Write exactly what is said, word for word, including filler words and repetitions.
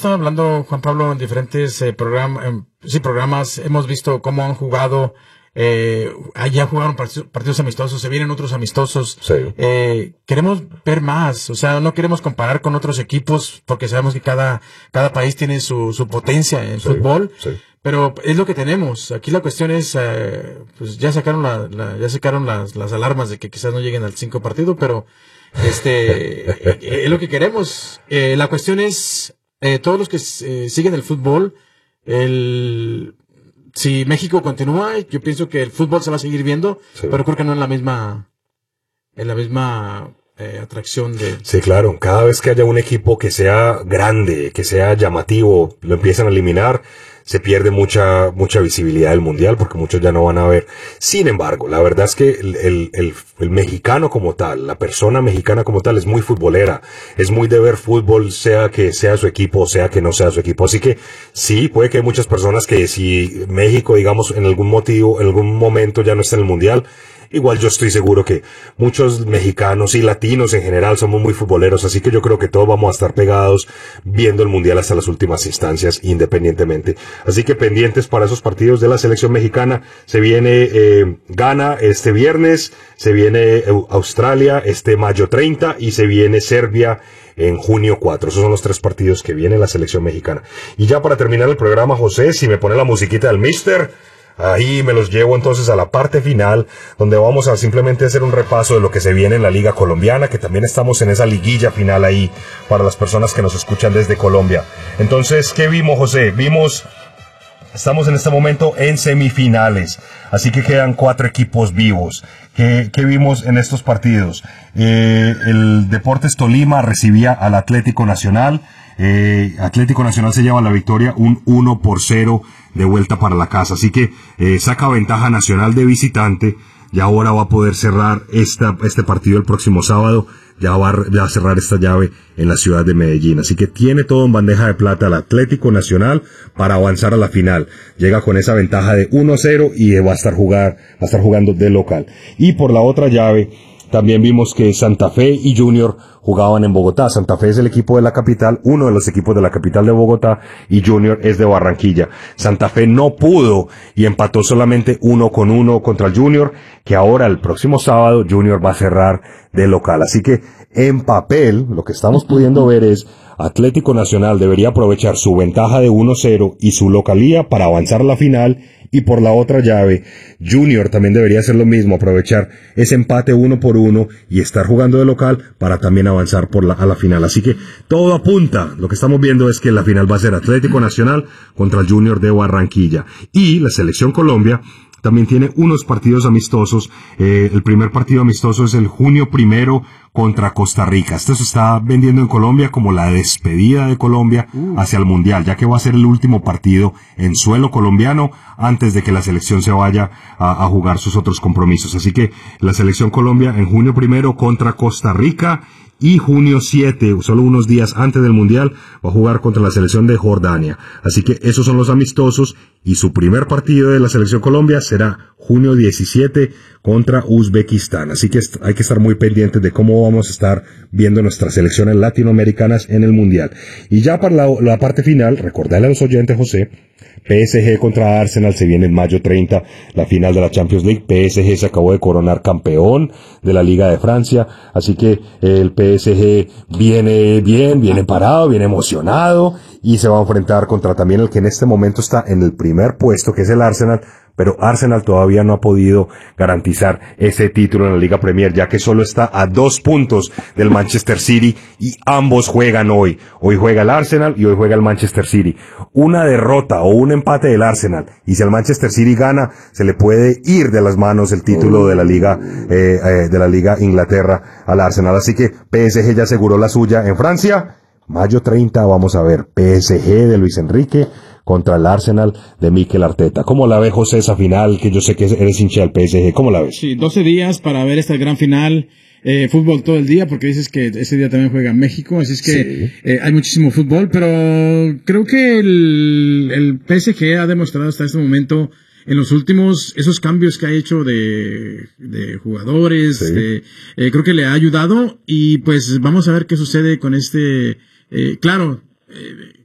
estado hablando, Juan Pablo, en diferentes eh, programas, eh, sí, programas, hemos visto cómo han jugado, eh, ya jugaron partidos, partidos amistosos, se vienen otros amistosos. Sí. Eh, queremos ver más, o sea, no queremos comparar con otros equipos porque sabemos que cada, cada país tiene su, su potencia en Sí, fútbol. sí. Pero es lo que tenemos. Aquí la cuestión es, eh, pues ya sacaron la, la ya sacaron las, las alarmas de que quizás no lleguen al cinco partido, pero este eh, es lo que queremos. Eh, la cuestión es eh, todos los que eh, siguen el fútbol, el si México continúa, yo pienso que el fútbol se va a seguir viendo, Sí. pero creo que no en la misma en la misma eh, atracción de. Sí, claro. Cada vez que haya un equipo que sea grande, que sea llamativo, lo empiezan a eliminar, se pierde mucha mucha visibilidad del mundial porque muchos ya no van a ver. Sin embargo, la verdad es que el, el, el, el mexicano como tal, la persona mexicana como tal es muy futbolera, es muy de ver fútbol, sea que sea su equipo o sea que no sea su equipo. Así que sí, puede que hay muchas personas que si México, digamos, en algún motivo, en algún momento ya no está en el mundial, igual yo estoy seguro que muchos mexicanos y latinos en general somos muy futboleros, así que yo creo que todos vamos a estar pegados viendo el mundial hasta las últimas instancias independientemente. Así que pendientes para esos partidos de la selección mexicana. Se viene eh, Ghana este viernes, se viene eh, Australia este mayo treinta y se viene Serbia en junio cuatro. Esos son los tres partidos que viene la selección mexicana. Y ya para terminar el programa, José, si me pone la musiquita del Mister, ahí me los llevo entonces a la parte final, donde vamos a simplemente hacer un repaso de lo que se viene en la Liga Colombiana, que también estamos en esa liguilla final ahí para las personas que nos escuchan desde Colombia. Entonces, ¿qué vimos, José? Vimos, estamos en este momento en semifinales, así que quedan cuatro equipos vivos. ¿Qué, qué vimos en estos partidos? Eh, el Deportes Tolima recibía al Atlético Nacional. Eh, Atlético Nacional se lleva la victoria, un uno por cero de vuelta para la casa, así que eh, saca ventaja Nacional de visitante y ahora va a poder cerrar esta, este partido el próximo sábado, ya va, a, ya va a cerrar esta llave en la ciudad de Medellín, así que tiene todo en bandeja de plata el Atlético Nacional para avanzar a la final. Llega con esa ventaja de uno a cero y va a estar jugar, va a estar jugando de local. Y por la otra llave también vimos que Santa Fe y Junior jugaban en Bogotá. Santa Fe es el equipo de la capital, uno de los equipos de la capital de Bogotá, y Junior es de Barranquilla. Santa Fe no pudo y empató solamente uno con uno contra el Junior, que ahora el próximo sábado Junior va a cerrar de local. Así que en papel lo que estamos pudiendo ver es Atlético Nacional debería aprovechar su ventaja de uno cero y su localía para avanzar a la final. Y por la otra llave, Junior también debería hacer lo mismo, aprovechar ese empate uno por uno y estar jugando de local para también avanzar por la, a la final. Así que todo apunta. Lo que estamos viendo es que la final va a ser Atlético Nacional contra el Junior de Barranquilla. Y la Selección Colombia también tiene unos partidos amistosos. Eh, el primer partido amistoso es el junio primero contra Costa Rica. Esto se está vendiendo en Colombia como la despedida de Colombia uh. hacia el Mundial, ya que va a ser el último partido en suelo colombiano antes de que la selección se vaya a, a jugar sus otros compromisos. Así que la Selección Colombia en junio primero contra Costa Rica. Y junio siete, solo unos días antes del Mundial, va a jugar contra la selección de Jordania. Así que esos son los amistosos y su primer partido de la Selección Colombia será junio diecisiete contra Uzbekistán. Así que hay que estar muy pendientes de cómo vamos a estar viendo nuestras selecciones latinoamericanas en el Mundial. Y ya para la, la parte final, recordarle a los oyentes, José, P S G contra Arsenal se viene en mayo treinta, la final de la Champions League. P S G se acabó de coronar campeón de la Liga de Francia, así que el P S G viene bien, viene parado, viene emocionado y se va a enfrentar contra también el que en este momento está en el primer puesto, que es el Arsenal. Pero Arsenal todavía no ha podido garantizar ese título en la Liga Premier, ya que solo está a dos puntos del Manchester City y ambos juegan hoy. Hoy juega el Arsenal y hoy juega el Manchester City. Una derrota o un empate del Arsenal y si el Manchester City gana, se le puede ir de las manos el título de la Liga eh, eh, de la Liga Inglaterra al Arsenal. Así que P S G ya aseguró la suya en Francia. Mayo treinta vamos a ver P S G de Luis Enrique contra el Arsenal de Mikel Arteta. ¿Cómo la ve, José, esa final? Que yo sé que eres hincha del P S G. ¿Cómo la ves? Sí, doce días para ver esta gran final. Eh, fútbol todo el día, porque dices que ese día también juega México, así es que sí. eh, hay muchísimo fútbol, pero creo que el, el P S G ha demostrado hasta este momento, en los últimos, esos cambios que ha hecho de, de jugadores, sí. de, eh, creo que le ha ayudado, y pues vamos a ver qué sucede con este, eh, claro, eh,